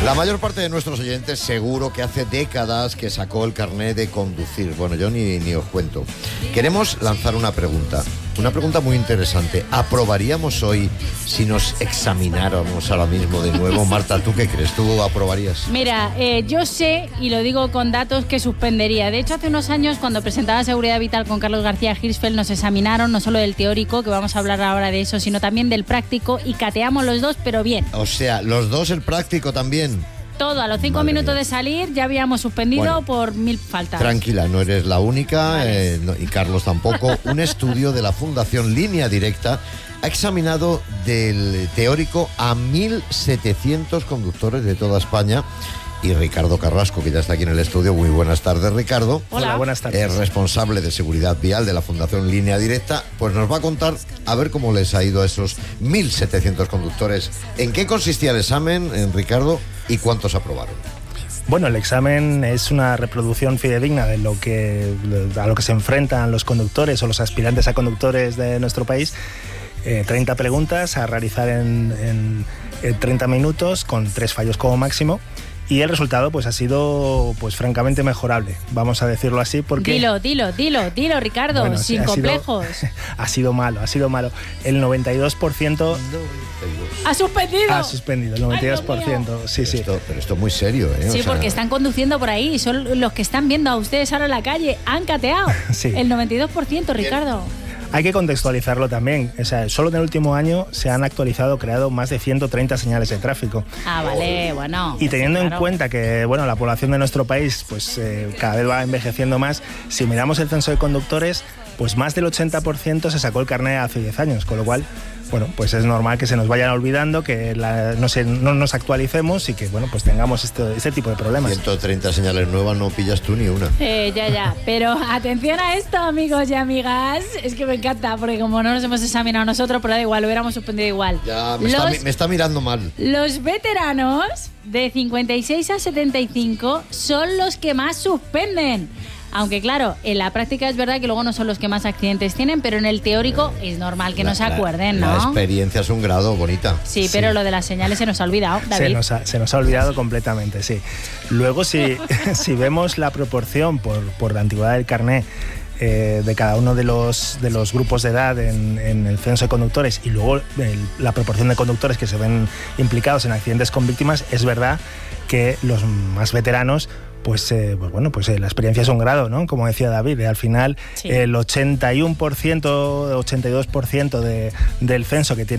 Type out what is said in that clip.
La mayor parte de nuestros oyentes seguro que hace décadas que sacó el carnet de conducir. Bueno, yo ni os cuento. Queremos lanzar una pregunta muy interesante. ¿Aprobaríamos hoy si nos examináramos ahora mismo de nuevo? Marta, ¿tú qué crees? ¿Tú aprobarías? Mira, yo sé, y lo digo con datos, que suspendería. De hecho, hace unos años, cuando presentaba Seguridad Vital con Carlos García Hirschfeld, nos examinaron no solo del teórico, que vamos a hablar ahora de eso, sino también del práctico, y cateamos los dos, pero bien. O sea, los dos el práctico también. Todo, a los 5 minutos de salir ya habíamos suspendido por 1000 faltas. Tranquila, no eres la única, Vale. y Carlos tampoco. Un estudio de la Fundación Línea Directa ha examinado del teórico a 1.700 conductores de toda España. Y Ricardo Carrasco, que ya está aquí en el estudio. Muy buenas tardes, Ricardo. Hola, buenas tardes. Es responsable de seguridad vial de la Fundación Línea Directa. Pues nos va a contar a ver cómo les ha ido a esos 1.700 conductores. ¿En qué consistía el examen, Ricardo, y cuántos aprobaron? Bueno, el examen es una reproducción fidedigna a lo que se enfrentan los conductores o los aspirantes a conductores de nuestro país. 30 preguntas a realizar en 30 minutos, con 3 fallos como máximo. Y el resultado pues ha sido francamente mejorable, vamos a decirlo así, porque... Dilo, Ricardo, bueno, sin complejos. Ha sido malo. El 92%... ¡Ha suspendido! El 92%, sí. Pero esto es muy serio, ¿eh? Sí, porque están conduciendo por ahí, son los que están viendo a ustedes ahora en la calle, han cateado. Sí. El 92%, Ricardo. Hay que contextualizarlo también. O sea, solo en el último año se han creado más de 130 señales de tráfico. Ah, vale, bueno. Y teniendo claro en cuenta que la población de nuestro país cada vez va envejeciendo más, si miramos el censo de conductores, pues más del 80% se sacó el carnet hace 10 años, con lo cual, pues es normal que se nos vayan olvidando, que no nos actualicemos y que, pues tengamos este tipo de problemas. 130 señales nuevas, no pillas tú ni una. Ya. Pero atención a esto, amigos y amigas. Es que me encanta, porque como no nos hemos examinado nosotros, pero da igual, lo hubiéramos suspendido igual. Ya, me está mirando mal. Los veteranos de 56 a 75 son los que más suspenden. Aunque claro, en la práctica es verdad que luego no son los que más accidentes tienen, pero en el teórico es normal que no se acuerden, ¿no? La experiencia es un grado, bonita. Sí, pero lo de las señales se nos ha olvidado, David. Se nos ha olvidado completamente, sí. Luego, si vemos la proporción por la antigüedad del carné de cada uno de los grupos de edad en el censo de conductores, y luego la proporción de conductores que se ven implicados en accidentes con víctimas, es verdad que los más veteranos la experiencia es un grado, ¿no? Como decía David, al final sí. El 81%, 82% del censo que tiene